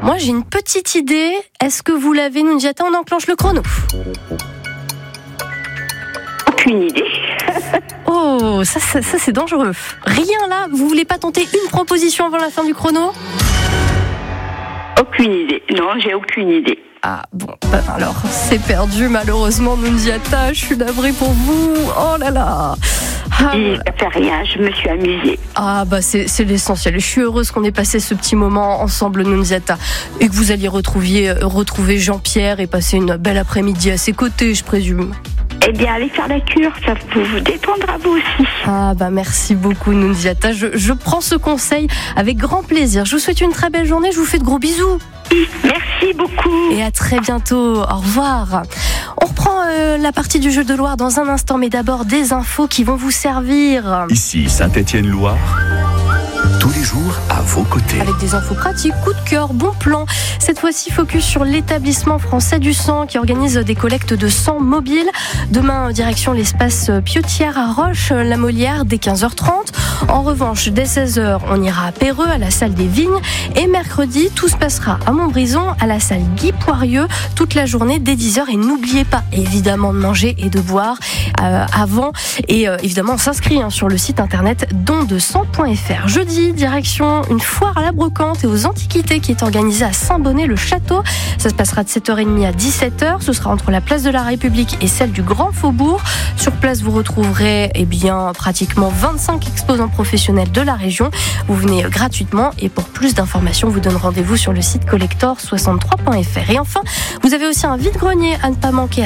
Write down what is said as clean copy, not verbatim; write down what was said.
moi j'ai une petite idée. Est-ce que vous l'avez, Nunziata? On enclenche le chrono. Aucune idée. Oh, ça c'est dangereux. Rien là, vous voulez pas tenter une proposition avant la fin du chrono? Aucune idée. Non, j'ai aucune idée. Ah bon, alors c'est perdu malheureusement, Nunziata, je suis navrée pour vous. Oh là là. Ça fait rien, je me suis amusée. Ah bah c'est l'essentiel. Je suis heureuse qu'on ait passé ce petit moment ensemble, Nunziata, et que vous alliez retrouver Jean-Pierre et passer une belle après-midi à ses côtés, je présume. Eh bien, allez faire la cure, ça peut vous détendre à vous aussi. Ah bah merci beaucoup, Nunziata. Je prends ce conseil avec grand plaisir. Je vous souhaite une très belle journée. Je vous fais de gros bisous. Merci beaucoup. Et à très bientôt. Au revoir. On reprend la partie du jeu de Loire dans un instant, mais d'abord des infos qui vont vous servir. Ici Saint-Étienne-Loire, tous les jours à vos côtés. Avec des infos pratiques, coup de cœur, bon plan. Cette fois-ci, focus sur l'établissement français du sang qui organise des collectes de sang mobile. Demain, direction l'espace Piotière à Roche-la-Molière dès 15h30. En revanche, dès 16h, on ira à Péreux, à la salle des Vignes. Et mercredi, tout se passera à Montbrison, à la salle Guy Poirieux, toute la journée dès 10h. Et n'oubliez pas, évidemment, de manger et de boire avant. Et évidemment, on s'inscrit sur le site internet dondesang.fr. Jeudi, direction une foire à la brocante et aux antiquités qui est organisée à Saint-Bonnet-le-Château. Ça se passera de 7h30 à 17h. Ce sera entre la place de la République et celle du Grand Faubourg. Sur place, vous retrouverez pratiquement 25 exposants professionnels de la région. Vous venez gratuitement et pour plus d'informations, vous donne rendez-vous sur le site collector63.fr. Et enfin, vous avez aussi un vide-grenier à ne pas manquer